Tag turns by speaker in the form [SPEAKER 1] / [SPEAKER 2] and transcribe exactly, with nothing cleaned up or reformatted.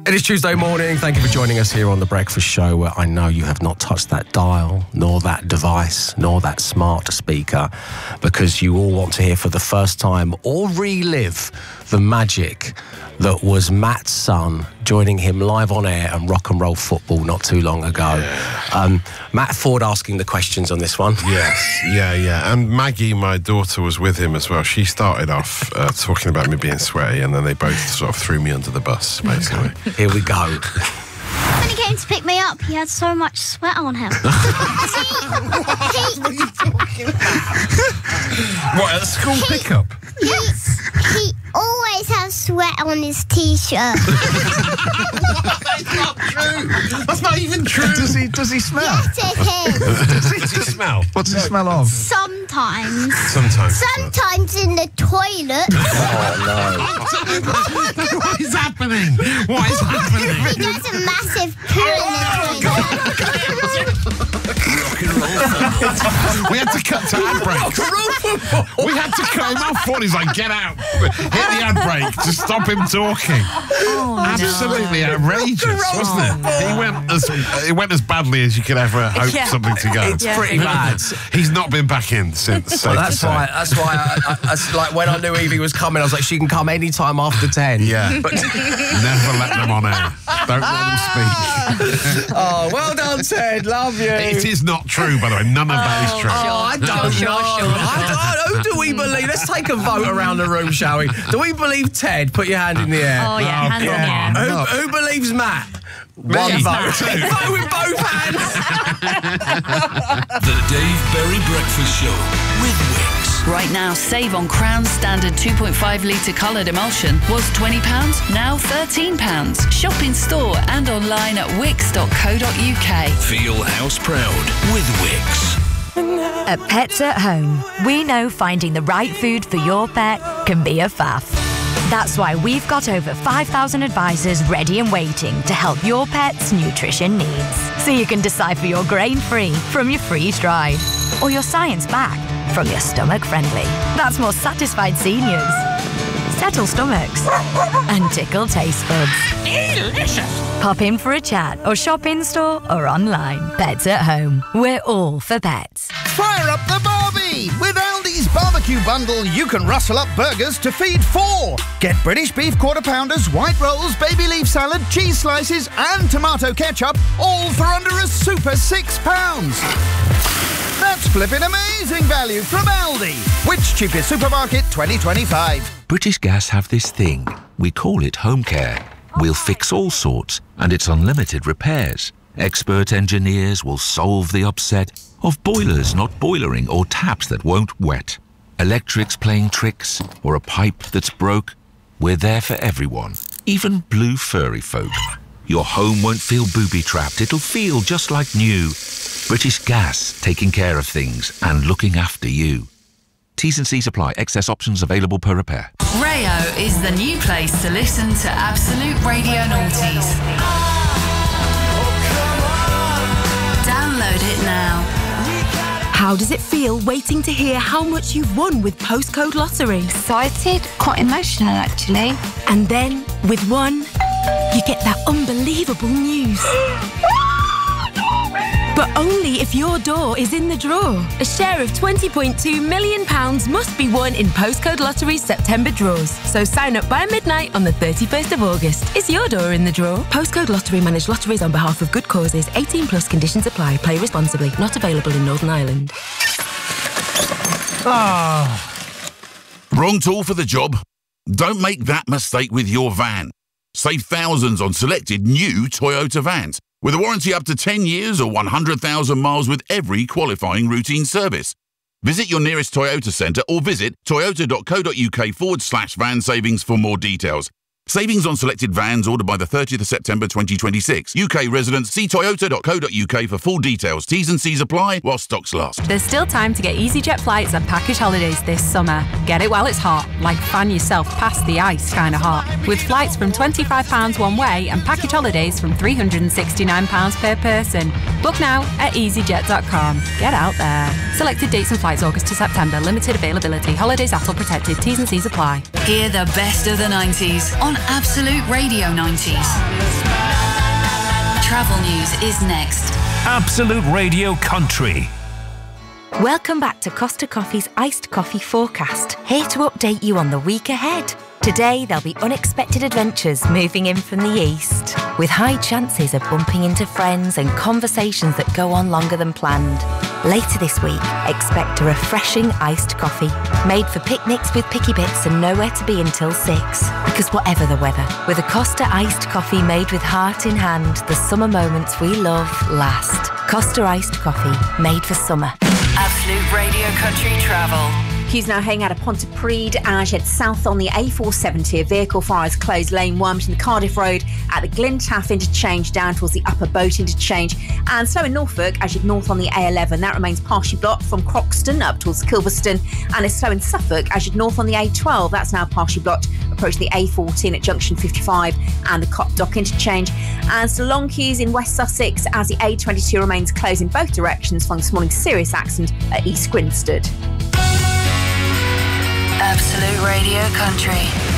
[SPEAKER 1] It is Tuesday morning. Thank you for joining us here on The Breakfast Show, where I know you have not touched that dial, nor that device, nor that smart speaker, because you all want to hear for the first time or relive the magic that was Matt's son joining him live on air and rock and roll football not too long ago. Um, Matt Ford asking the questions on this one.
[SPEAKER 2] Yes, yeah, yeah. And Maggie, my daughter, was with him as well. She started off uh, talking about me being sweaty, and then they both sort of threw me under the bus, basically.
[SPEAKER 1] Here we go.
[SPEAKER 3] When he came to pick me up, he had so much sweat on him.
[SPEAKER 2] What are you talking about? What, at a school
[SPEAKER 3] He-
[SPEAKER 2] pickup?
[SPEAKER 3] Yes, he always has sweat on his t-shirt.
[SPEAKER 2] That's not true. That's not even true.
[SPEAKER 4] Does he? Does he smell?
[SPEAKER 3] Yes, it is.
[SPEAKER 2] Does he smell?
[SPEAKER 4] What's he smell of?
[SPEAKER 3] Sometimes.
[SPEAKER 2] Sometimes.
[SPEAKER 3] Sometimes in the toilet.
[SPEAKER 2] What is happening? What is happening?
[SPEAKER 3] He does a massive poo in the toilet.
[SPEAKER 2] We had to cut to handbrakes. We had to cut him off. What? He's like, get out. Hit the handbrake to stop him talking.
[SPEAKER 5] Oh,
[SPEAKER 2] Absolutely outrageous, wasn't it? He went as it went as badly as you could ever hope
[SPEAKER 5] Yeah.
[SPEAKER 2] something to go.
[SPEAKER 1] It's pretty bad.
[SPEAKER 2] He's not been back in since.
[SPEAKER 1] Well, that's why. That's why. I, I, I, like when I knew Evie was coming, I was like, she can come any time after ten.
[SPEAKER 2] Yeah.
[SPEAKER 1] But
[SPEAKER 2] Never let them on air. Don't let them speak.
[SPEAKER 1] oh, well done, Ted. Love you.
[SPEAKER 2] It is not true, by the way. None of that is true.
[SPEAKER 1] Oh, I don't
[SPEAKER 5] Sure,
[SPEAKER 1] know.
[SPEAKER 5] sure, sure.
[SPEAKER 1] I don't, who do we believe? Let's take a vote around the room, shall we? Do we believe Ted? Put your hand in the air.
[SPEAKER 5] Oh, yeah,
[SPEAKER 2] Oh,
[SPEAKER 5] hands in
[SPEAKER 2] come
[SPEAKER 5] the air.
[SPEAKER 2] on.
[SPEAKER 1] Who,
[SPEAKER 2] No.
[SPEAKER 1] who believes Matt?
[SPEAKER 2] Me.
[SPEAKER 1] One vote.
[SPEAKER 2] Two.
[SPEAKER 1] Vote with both hands.
[SPEAKER 6] The Dave Berry Breakfast Show with Wix.
[SPEAKER 7] Right now, save on Crown's standard two point five litre coloured emulsion. Was twenty pounds, now thirteen pounds. Shop in store and online at wix dot co dot uk.
[SPEAKER 6] Feel house proud with Wix.
[SPEAKER 8] At Pets at Home, we know finding the right food for your pet can be a faff. That's why we've got over five thousand advisors ready and waiting to help your pet's nutrition needs. So you can decipher your grain-free from your freeze-dried, or your science-backed from your stomach-friendly. That's more satisfied seniors, settle stomachs, and tickle taste buds. Delicious! Pop in for a chat or shop in-store or online. Pets at Home. We're all for pets.
[SPEAKER 4] Fire up the Barbie! With Aldi's barbecue bundle, you can rustle up burgers to feed four. Get British beef quarter pounders, white rolls, baby leaf salad, cheese slices, and tomato ketchup, all for under a super six pounds. That's flipping amazing value from Aldi. Which cheapest supermarket twenty twenty-five?
[SPEAKER 9] British Gas have this thing. We call it home care. We'll fix all sorts, and it's unlimited repairs. Expert engineers will solve the upset of boilers not boilering or taps that won't wet. Electrics playing tricks or a pipe that's broke. We're there for everyone, even blue furry folk. Your home won't feel booby-trapped. It'll feel just like new. British Gas, taking care of things and looking after you. T's and C's apply. Excess options available per repair.
[SPEAKER 7] Rayo is the new place to listen to Absolute Radio Noughties. Download it now.
[SPEAKER 10] How does it feel waiting to hear how much you've won with Postcode Lottery?
[SPEAKER 3] Excited, quite emotional actually.
[SPEAKER 10] And then, with one, you get that unbelievable news. But only if your door is in the draw. A share of twenty point two million pounds must be won in Postcode Lottery's September draws. So sign up by midnight on the thirty-first of August. Is your door in the draw? Postcode Lottery manage lotteries on behalf of good causes. eighteen plus conditions apply. Play responsibly. Not available in Northern Ireland.
[SPEAKER 4] Ah.
[SPEAKER 11] Wrong tool for the job? Don't make that mistake with your van. Save thousands on selected new Toyota vans, with a warranty up to ten years or one hundred thousand miles with every qualifying routine service. Visit your nearest Toyota centre or visit toyota.co.uk forward slash van savings for more details. Savings on selected vans ordered by the thirtieth of September twenty twenty-six. U K residents, see toyota.co.uk for full details. T's and C's apply while stocks last.
[SPEAKER 5] There's still time to get EasyJet flights and package holidays this summer. Get it while it's hot, like fan yourself past the ice kind of hot. With flights from twenty-five pounds one way and package holidays from three hundred sixty-nine pounds per person. Book now at easyjet dot com. Get out there. Selected dates and flights August to September. Limited availability. Holidays A T L protected. T's and C's apply.
[SPEAKER 7] Hear the best of the nineties on on Absolute Radio nineties. Travel news is next.
[SPEAKER 6] Absolute Radio Country.
[SPEAKER 8] Welcome back to Costa Coffee's Iced Coffee Forecast, here to update you on the week ahead. Today, there'll be unexpected adventures moving in from the east, with high chances of bumping into friends and conversations that go on longer than planned. Later this week, expect a refreshing iced coffee, made for picnics with picky bits and nowhere to be until six. Because whatever the weather, with a Costa iced coffee made with heart in hand, the summer moments we love last. Costa iced coffee, made for summer.
[SPEAKER 7] Absolute Radio Country Travel.
[SPEAKER 12] Queues now heading out of Pontypridd as you head south on the A four seventy. A vehicle fires closed lane one between the Cardiff Road at the Glintaff interchange down towards the Upper Boat interchange, and slow in Norfolk as you head north on the A eleven. That remains partially blocked from Croxton up towards Kilverston, and is slow in Suffolk as you head north on the A twelve. That's now partially blocked approaching the A fourteen at junction fifty-five and the Copdock interchange. And so long queues in West Sussex as the A twenty-two remains closed in both directions following this morning's serious accident at East Grinstead.
[SPEAKER 7] Absolute Radio Country.